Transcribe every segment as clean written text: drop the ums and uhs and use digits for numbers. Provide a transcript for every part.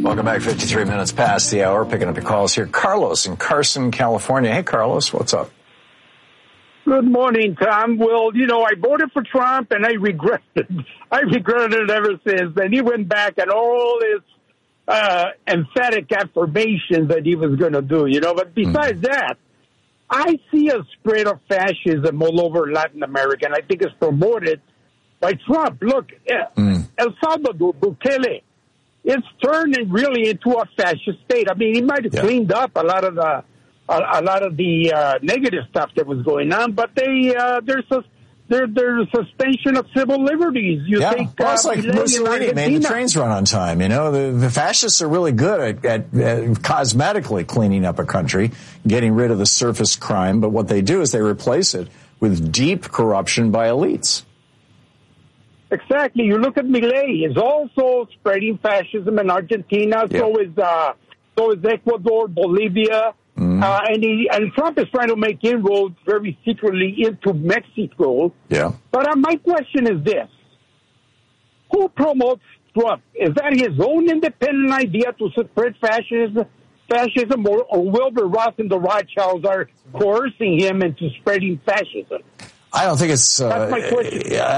Welcome back. 53 minutes past the hour. Picking up your calls here. Carlos in Carson, California. Hey, Carlos, what's up? Good morning, Tom. Well, I voted for Trump, and I regret it. I regretted it ever since. And he went back and all his emphatic affirmations that he was going to do, But besides that, I see a spread of fascism all over Latin America, and I think it's promoted by Trump. Look, El Salvador, Bukele, it's turning really into a fascist state. I mean, he might have cleaned up a lot of the negative stuff that was going on, but there's a suspension of civil liberties. Well, it's like Mussolini made the trains run on time. The fascists are really good at cosmetically cleaning up a country, getting rid of the surface crime, but what they do is they replace it with deep corruption by elites. Exactly. You look at Milei; is also spreading fascism in Argentina. So is Ecuador, Bolivia, and Trump is trying to make inroads very secretly into Mexico. Yeah. But my question is this: who promotes Trump? Is that his own independent idea to spread fascism, or Wilbur Ross and the Rothschilds are coercing him into spreading fascism? I don't think it's. That's my question.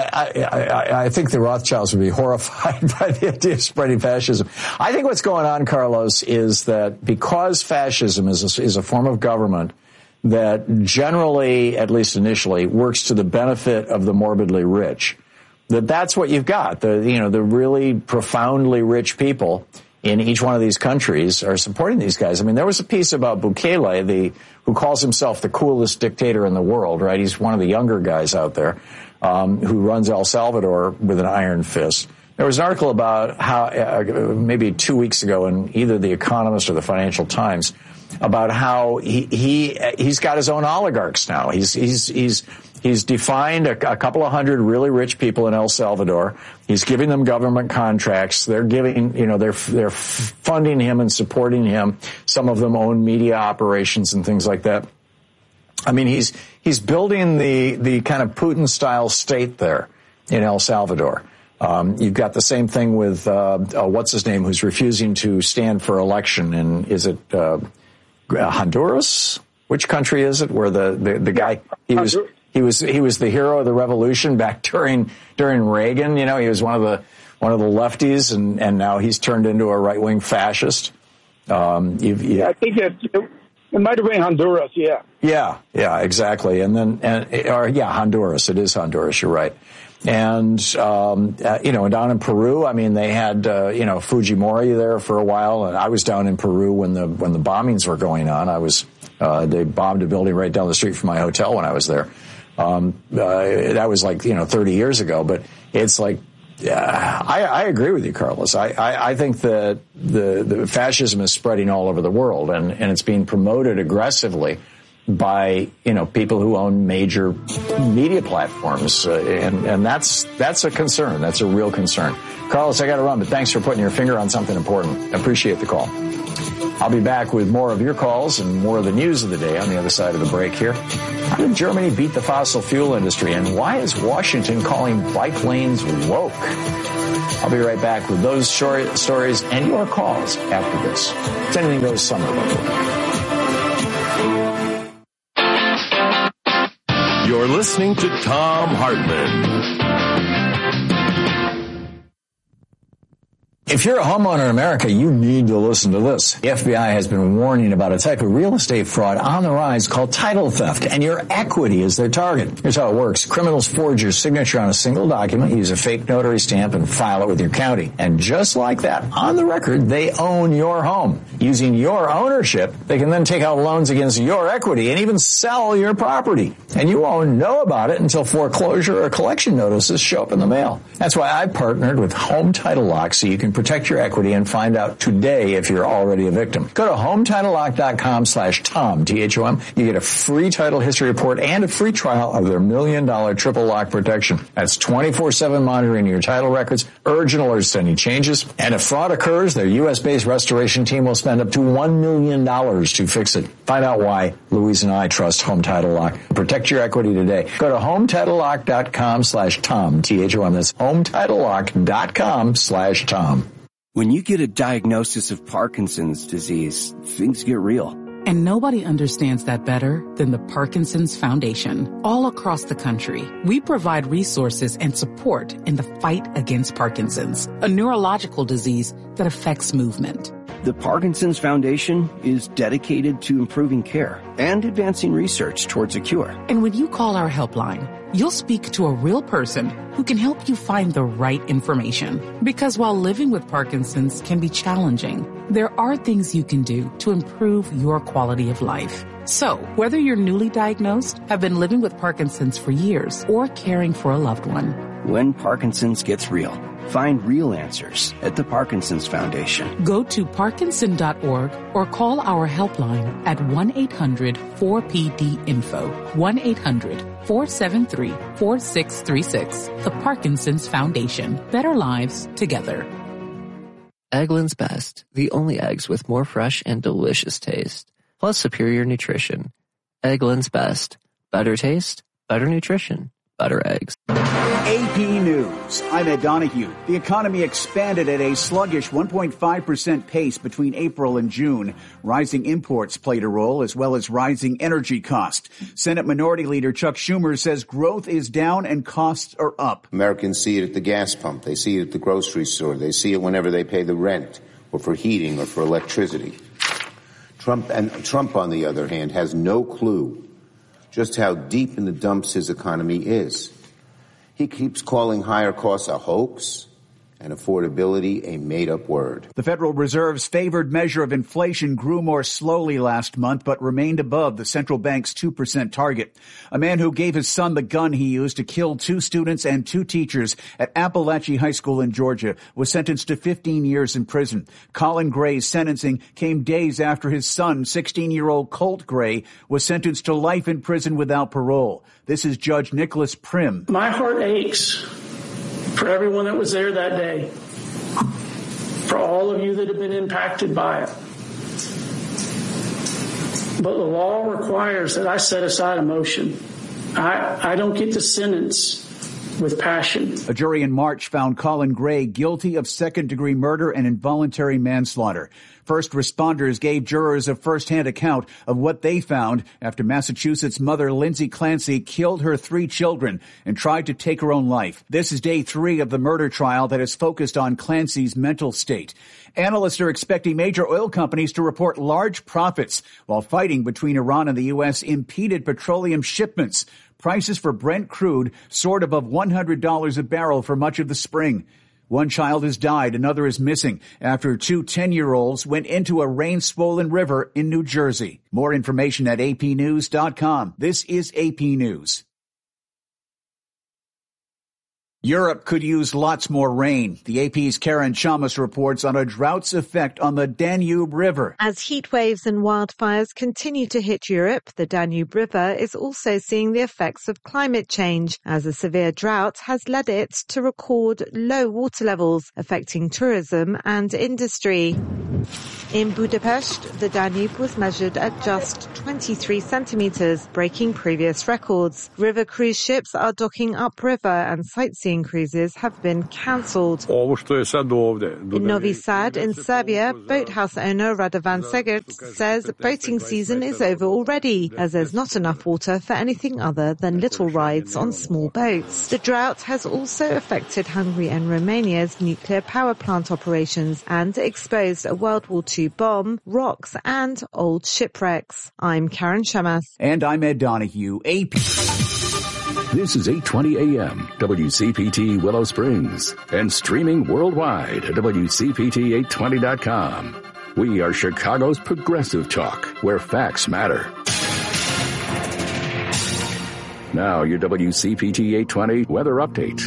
I think the Rothschilds would be horrified by the idea of spreading fascism. I think what's going on, Carlos, is that because fascism is a form of government that generally, at least initially, works to the benefit of the morbidly rich, that's what you've got. The really profoundly rich people in each one of these countries are supporting these guys. I mean, there was a piece about Bukele, who calls himself the coolest dictator in the world, right? He's one of the younger guys out there, who runs El Salvador with an iron fist. There was an article about how, maybe 2 weeks ago in either The Economist or the Financial Times, about how he's got his own oligarchs now. He's defined a couple of hundred really rich people in El Salvador. He's giving them government contracts. They're giving, they're funding him and supporting him. Some of them own media operations and things like that. I mean, he's building the kind of Putin-style state there in El Salvador. You've got the same thing with what's his name, who's refusing to stand for election, and is it Honduras? Which country is it? Where the guy he was the hero of the revolution back during Reagan. He was one of the lefties, and now he's turned into a right wing fascist. I think it might have been Honduras. Yeah, exactly. Honduras. It is Honduras. You're right. And down in Peru, I mean, they had Fujimori there for a while, and I was down in Peru when the bombings were going on. They bombed a building right down the street from my hotel when I was there. That was 30 years ago, but it's like, I agree with you, Carlos. I think that the fascism is spreading all over the world, and it's being promoted aggressively by, people who own major media platforms. And that's a concern. That's a real concern. Carlos, I got to run, but thanks for putting your finger on something important. I appreciate the call. I'll be back with more of your calls and more of the news of the day on the other side of the break here. How did Germany beat the fossil fuel industry, and why is Washington calling bike lanes woke? I'll be right back with those stories and your calls after this. It's Anything Goes Summer, by the way. You're listening to Thom Hartmann. If you're a homeowner in America, you need to listen to this. The FBI has been warning about a type of real estate fraud on the rise called title theft, and your equity is their target. Here's how it works. Criminals forge your signature on a single document, use a fake notary stamp, and file it with your county. And just like that, on the record, they own your home. Using your ownership, they can then take out loans against your equity and even sell your property. And you won't know about it until foreclosure or collection notices show up in the mail. That's why I partnered with Home Title Lock, so you can protect your equity and find out today if you're already a victim. Go to HometitleLock.com/Tom, T-H-O-M. You get a free title history report and a free trial of their $1 million triple lock protection. That's 24/7 monitoring your title records, urgent alerts to any changes, and if fraud occurs, their U.S.-based restoration team will spend up to $1 million to fix it. Find out why Louise and I trust Home Title Lock. Protect your equity today. Go to HometitleLock.com/Tom, T-H-O-M. That's HometitleLock.com/Tom. When you get a diagnosis of Parkinson's disease, things get real. And nobody understands that better than the Parkinson's Foundation. All across the country, we provide resources and support in the fight against Parkinson's, a neurological disease that affects movement. The Parkinson's Foundation is dedicated to improving care and advancing research towards a cure. And when you call our helpline, you'll speak to a real person who can help you find the right information. Because while living with Parkinson's can be challenging, there are things you can do to improve your quality of life. So, whether you're newly diagnosed, have been living with Parkinson's for years, or caring for a loved one, when Parkinson's gets real, find real answers at the Parkinson's Foundation. Go to parkinson.org or call our helpline at 1-800-4PD-INFO, 1-800-473-4636. The Parkinson's Foundation. Better lives together. Eggland's Best, the only eggs with more fresh and delicious taste, plus superior nutrition. Eggland's Best. Better taste, better nutrition, better eggs. AP News. I'm Ed Donahue. The economy expanded at a sluggish 1.5% pace between April and June. Rising imports played a role, as well as rising energy costs. Senate Minority Leader Chuck Schumer says growth is down and costs are up. Americans see it at the gas pump. They see it at the grocery store. They see it whenever they pay the rent or for heating or for electricity. Trump, on the other hand, has no clue just how deep in the dumps his economy is. He keeps calling higher costs a hoax and affordability a made-up word. The Federal Reserve's favored measure of inflation grew more slowly last month, but remained above the central bank's 2% target. A man who gave his son the gun he used to kill 2 students and 2 teachers at Appalachia High School in Georgia was sentenced to 15 years in prison. Colin Gray's sentencing came days after his son, 16-year-old Colt Gray, was sentenced to life in prison without parole. This is Judge Nicholas Prim. My heart aches for everyone that was there that day, for all of you that have been impacted by it. But the law requires that I set aside emotion. I don't get to sentence with passion. A jury in March found Colin Gray guilty of second-degree murder and involuntary manslaughter. First responders gave jurors a first-hand account of what they found after Massachusetts mother Lindsay Clancy killed her 3 children and tried to take her own life. This is day 3 of the murder trial that is focused on Clancy's mental state. Analysts are expecting major oil companies to report large profits while fighting between Iran and the U.S. impeded petroleum shipments. Prices for Brent crude soared above $100 a barrel for much of the spring. One child has died, another is missing after 2 10-year-olds went into a rain-swollen river in New Jersey. More information at apnews.com. This is AP News. Europe could use lots more rain. The AP's Karen Chamas reports on a drought's effect on the Danube River. As heat waves and wildfires continue to hit Europe, the Danube River is also seeing the effects of climate change, as a severe drought has led it to record low water levels, affecting tourism and industry. In Budapest, the Danube was measured at just 23 centimeters, breaking previous records. River cruise ships are docking upriver and sightseeing cruises have been cancelled. In Novi Sad in Serbia, boathouse owner Radovan Segert says boating season is over already, as there's not enough water for anything other than little rides on small boats. The drought has also affected Hungary and Romania's nuclear power plant operations and exposed a World War II bomb, rocks and old shipwrecks. I'm Karen Chamas. And I'm Ed Donahue, AP. This is 820 AM, WCPT Willow Springs, and streaming worldwide at WCPT820.com. We are Chicago's progressive talk, where facts matter. Now your WCPT 820 weather update.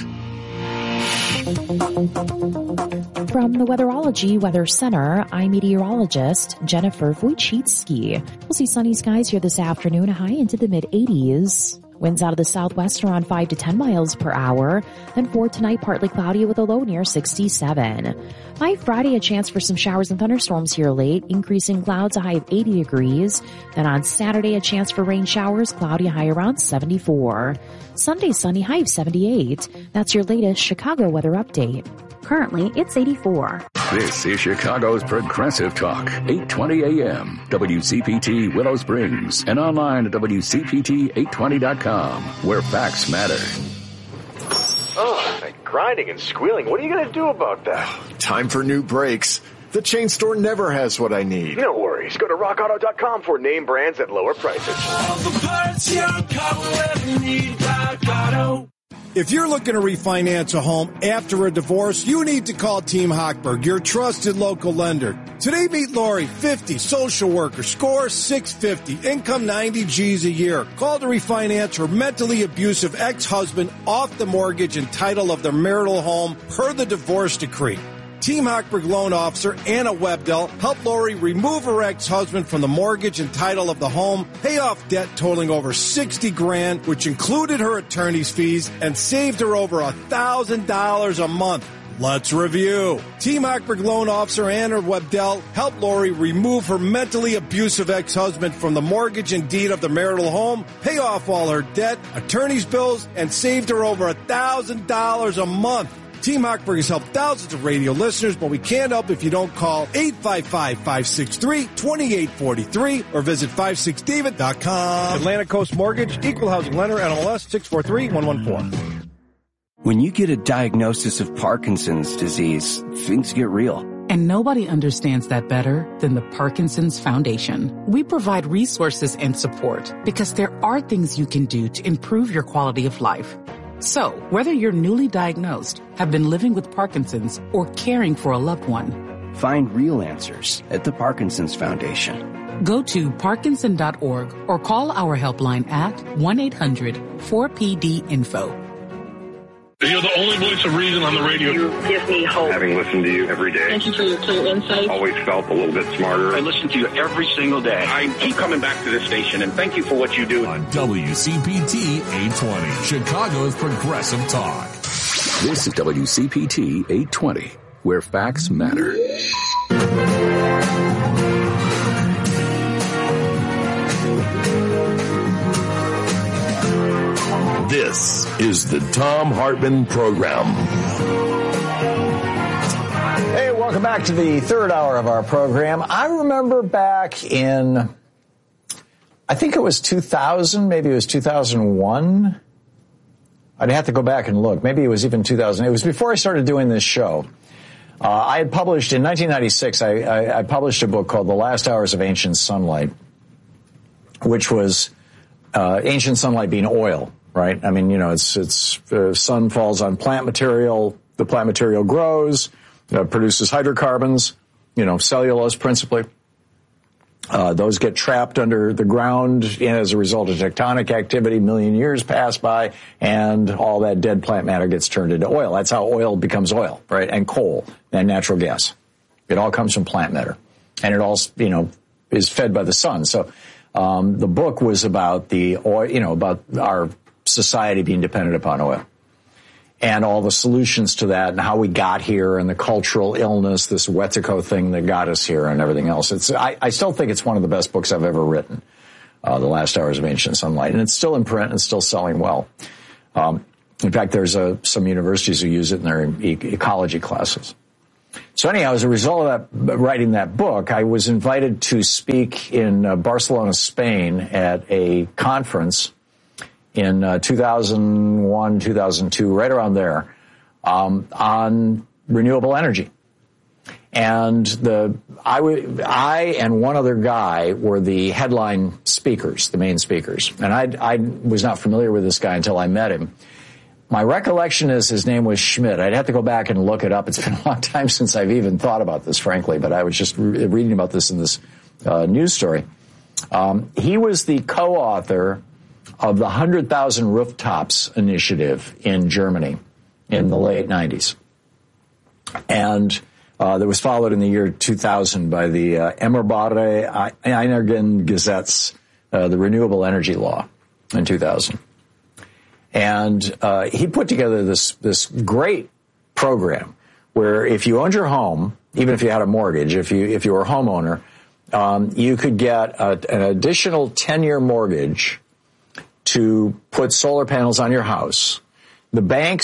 From the Weatherology Weather Center, I'm meteorologist Jennifer Wojcicki. We'll see sunny skies here this afternoon, high into the mid-80s. Winds out of the southwest around 5 to 10 miles per hour. Then for tonight, partly cloudy with a low near 67. By Friday, a chance for some showers and thunderstorms here late, increasing clouds, a high of 80 degrees. Then on Saturday, a chance for rain showers, cloudy, high around 74. Sunday, sunny, high of 78. That's your latest Chicago weather update. Currently, it's 84. This is Chicago's Progressive Talk, 820 AM, WCPT Willow Springs, and online at WCPT820.com, where facts matter. Oh, that grinding and squealing. What are you going to do about that? Time for new brakes. The chain store never has what I need. No worries. Go to rockauto.com for name brands at lower prices. All the parts your car will ever need, Rock Auto. If you're looking to refinance a home after a divorce, you need to call Team Hochberg, your trusted local lender. Today, meet Lori, 50, social worker, score 650, income 90 G's a year. Call to refinance her mentally abusive ex-husband off the mortgage and title of their marital home per the divorce decree. Team Hochberg loan officer Anna Webdell helped Lori remove her ex-husband from the mortgage and title of the home, pay off debt totaling over $60,000, which included her attorney's fees, and saved her over $1,000 a month. Let's review. Team Hochberg loan officer Anna Webdell helped Lori remove her mentally abusive ex-husband from the mortgage and deed of the marital home, pay off all her debt, attorney's bills, and saved her over $1,000 a month. Team Hochberg has helped thousands of radio listeners, but we can't help if you don't call 855-563-2843 or visit 56david.com. Atlantic Coast Mortgage, Equal Housing Lender, NMLS 643114. When you get a diagnosis of Parkinson's disease, things get real. And nobody understands that better than the Parkinson's Foundation. We provide resources and support because there are things you can do to improve your quality of life. So, whether you're newly diagnosed, have been living with Parkinson's, or caring for a loved one, find real answers at the Parkinson's Foundation. Go to parkinson.org or call our helpline at 1-800-4PD-INFO. You're the only voice of reason on the radio. You give me hope. Having listened to you every day. Thank you for your clear insight. Always felt a little bit smarter. I listen to you every single day. I keep coming back to this station, and thank you for what you do. On WCPT 820, Chicago's Progressive Talk. This is WCPT 820, where facts matter. This is the Thom Hartmann Program. Hey, welcome back to the third hour of our program. I remember back in, I think it was 2000, maybe it was 2001. I'd have to go back and look. Maybe it was even 2000. It was before I started doing this show. I had published, in 1996, I published a book called The Last Hours of Ancient Sunlight, which was ancient sunlight being oil. Right? I mean, you know, it's the sun falls on plant material, the plant material grows, produces hydrocarbons, you know, cellulose principally. Those get trapped under the ground as a result of tectonic activity. A million years pass by, and all that dead plant matter gets turned into oil. That's how oil becomes oil, right? And coal and natural gas. It all comes from plant matter. And it all, you know, is fed by the sun. So the book was about the oil, you know, about our society being dependent upon oil and all the solutions to that and how we got here and the cultural illness, this Wetiko thing that got us here and everything else. I still think it's one of the best books I've ever written, The Last Hours of Ancient Sunlight. And it's still in print and still selling well. In fact, there's some universities who use it in their ecology classes. So anyhow, as a result of that, writing that book, I was invited to speak in Barcelona, Spain at a conference in 2001, 2002, right around there, on renewable energy. And I and one other guy were the headline speakers, the main speakers. And I was not familiar with this guy until I met him. My recollection is his name was Schmidt. I'd have to go back and look it up. It's been a long time since I've even thought about this, frankly, but I was just reading about this in this news story. He was the co-author of the 100,000 Rooftops initiative in Germany in the late 90s. And that was followed in the year 2000 by the Erneuerbare Energiengesetz, the renewable energy law in 2000. And he put together this great program where if you owned your home, even if you had a mortgage, if you were a homeowner, you could get an additional 10-year mortgage to put solar panels on your house. The banks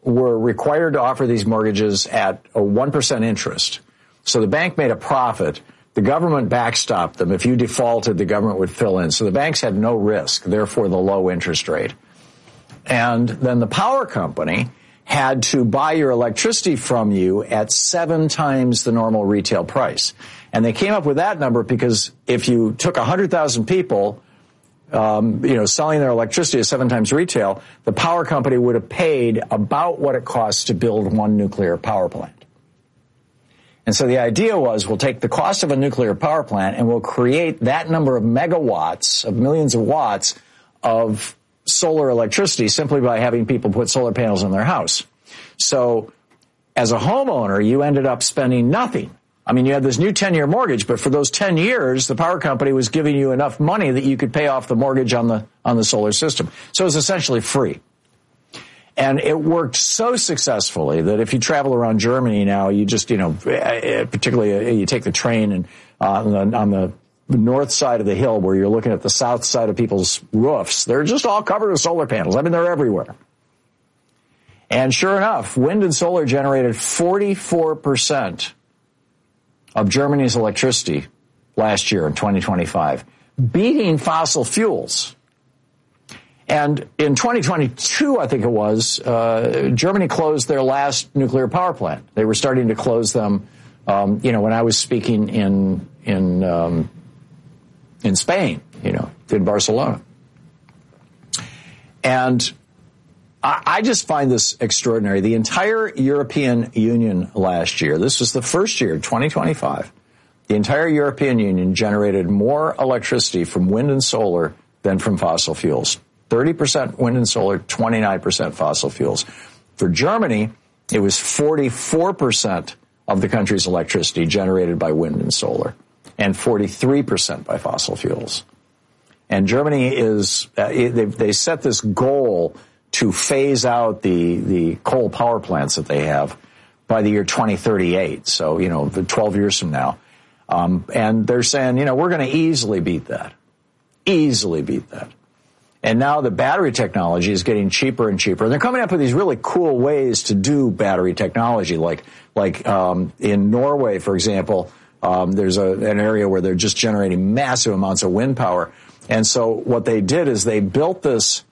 were required to offer these mortgages at a 1% interest. So the bank made a profit. The government backstopped them. If you defaulted, the government would fill in. So the banks had no risk, therefore the low interest rate. And then the power company had to buy your electricity from you at 7 times the normal retail price. And they came up with that number because if you took 100,000 people, selling their electricity at 7 times retail, the power company would have paid about what it costs to build one nuclear power plant. And so the idea was we'll take the cost of a nuclear power plant and we'll create that number of megawatts, of millions of watts of solar electricity simply by having people put solar panels in their house. So as a homeowner, you ended up spending nothing. I mean, you had this new 10-year mortgage, but for those 10 years, the power company was giving you enough money that you could pay off the mortgage on the solar system. So it was essentially free. And it worked so successfully that if you travel around Germany now, you just, particularly you take the train and on the north side of the hill where you're looking at the south side of people's roofs, they're just all covered with solar panels. I mean, they're everywhere. And sure enough, wind and solar generated 44% of Germany's electricity last year in 2025, beating fossil fuels. And in 2022, I think it was, Germany closed their last nuclear power plant. They were starting to close them, when I was speaking in Spain, in Barcelona. And I just find this extraordinary. The entire European Union last year, this was the first year, 2025, the entire European Union generated more electricity from wind and solar than from fossil fuels. 30% wind and solar, 29% fossil fuels. For Germany, it was 44% of the country's electricity generated by wind and solar, and 43% by fossil fuels. And Germany is, they set this goal to phase out the coal power plants that they have by the year 2038. So, 12 years from now. And they're saying, we're going to easily beat that. And now the battery technology is getting cheaper and cheaper. And they're coming up with these really cool ways to do battery technology. Like in Norway, for example, there's an area where they're just generating massive amounts of wind power. And so what they did is they built this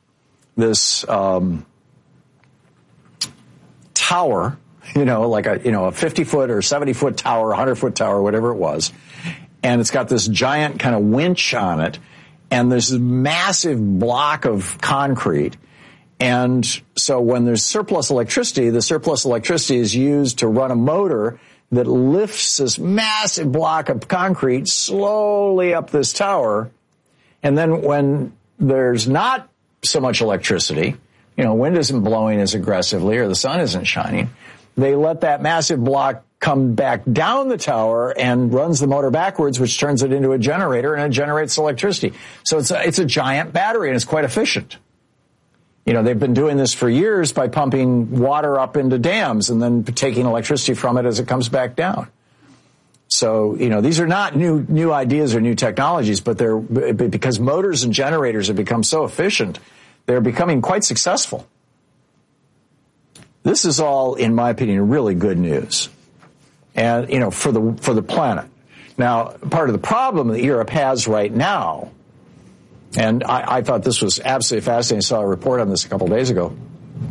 tower, like a 50-foot or 70-foot tower, 100-foot tower, whatever it was. And it's got this giant kind of winch on it. And there's this massive block of concrete. And so when there's surplus electricity, the surplus electricity is used to run a motor that lifts this massive block of concrete slowly up this tower. And then when there's not so much electricity, wind isn't blowing as aggressively or the sun isn't shining, they let that massive block come back down the tower and runs the motor backwards, which turns it into a generator, and it generates electricity. So it's a giant battery, and it's quite efficient. They've been doing this for years by pumping water up into dams and then taking electricity from it as it comes back down. So, these are not new ideas or new technologies, but they're because motors and generators have become so efficient, they're becoming quite successful. This is all, in my opinion, really good news. And, for the planet. Now, part of the problem that Europe has right now, and I thought this was absolutely fascinating. I saw a report on this a couple of days ago.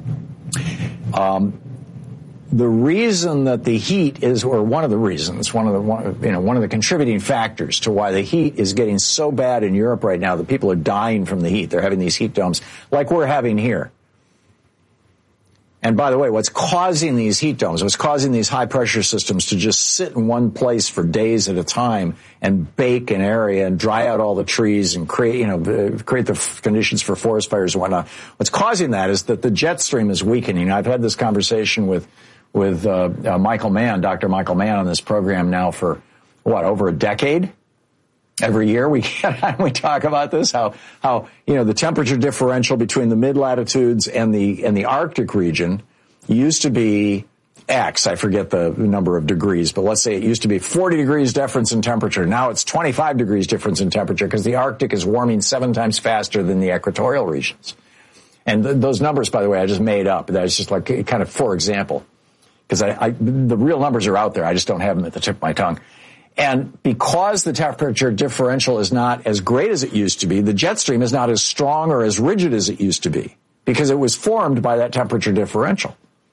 The reason that the heat is, or one of the reasons, one of the contributing factors to why the heat is getting so bad in Europe right now that people are dying from the heat. They're having these heat domes like we're having here. And by the way, what's causing these heat domes, what's causing these high pressure systems to just sit in one place for days at a time and bake an area and dry out all the trees and create the conditions for forest fires and whatnot. What's causing that is that the jet stream is weakening. I've had this conversation with Michael Mann, Dr. Michael Mann, on this program now for over a decade. Every year we talk about this, how the temperature differential between the mid-latitudes and the Arctic region used to be X. I forget the number of degrees, but let's say it used to be 40 degrees difference in temperature. Now it's 25 degrees difference in temperature because the Arctic is warming 7 times faster than the equatorial regions. And those numbers, by the way, I just made up. That's just like kind of for example, because the real numbers are out there. I just don't have them at the tip of my tongue. And because the temperature differential is not as great as it used to be, the jet stream is not as strong or as rigid as it used to be, because it was formed by that temperature differential.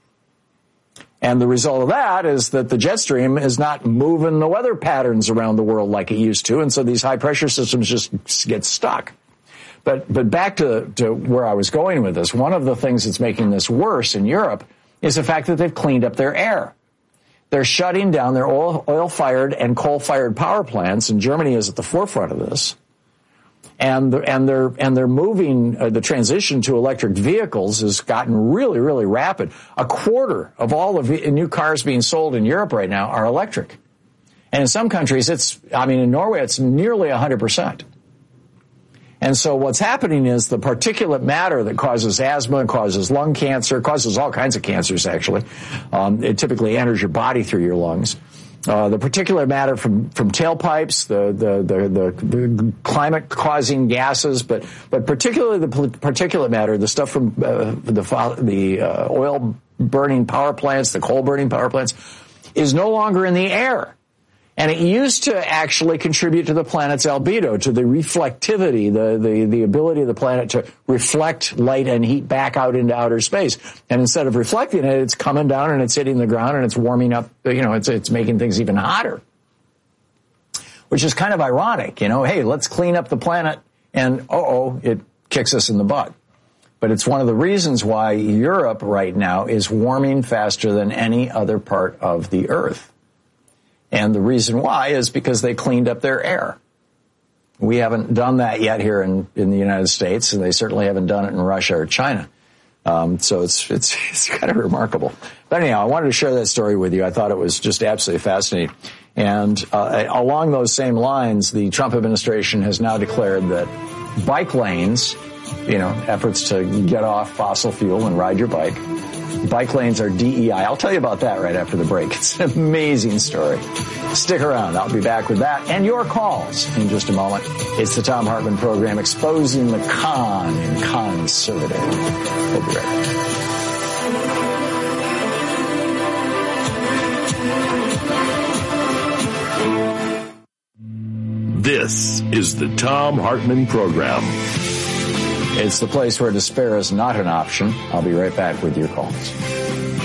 And the result of that is that the jet stream is not moving the weather patterns around the world like it used to, and so these high pressure systems just get stuck. But back to where I was going with this, one of the things that's making this worse in Europe is the fact that they've cleaned up their air. They're shutting down their oil-fired and coal-fired power plants, and Germany is at the forefront of this. And they're moving, the transition to electric vehicles has gotten really, really rapid. A quarter of all the new cars being sold in Europe right now are electric. And in some countries, in Norway, it's nearly 100%. And so what's happening is the particulate matter that causes asthma, causes lung cancer, causes all kinds of cancers, actually. It typically enters your body through your lungs. The particulate matter from tailpipes, the climate-causing gases, but particularly the particulate matter, the stuff from the oil-burning power plants, the coal-burning power plants, is no longer in the air. And it used to actually contribute to the planet's albedo, to the reflectivity, the ability of the planet to reflect light and heat back out into outer space. And instead of reflecting it, it's coming down and it's hitting the ground and it's warming up, it's making things even hotter. Which is kind of ironic, hey, let's clean up the planet and it kicks us in the butt. But it's one of the reasons why Europe right now is warming faster than any other part of the Earth. And the reason why is because they cleaned up their air. We haven't done that yet here in the United States, and they certainly haven't done it in Russia or China. So it's kind of remarkable. But anyhow, I wanted to share that story with you. I thought it was just absolutely fascinating. And along those same lines, the Trump administration has now declared that bike lanes, efforts to get off fossil fuel and ride your bike, bike lanes are DEI. I'll tell you about that right after the break. It's an amazing story. Stick around. I'll be back with that and your calls in just a moment. It's the Thom Hartmann Program, exposing the con in conservative. We'll be right back. This is the Thom Hartmann Program. It's the place where despair is not an option. I'll be right back with your calls.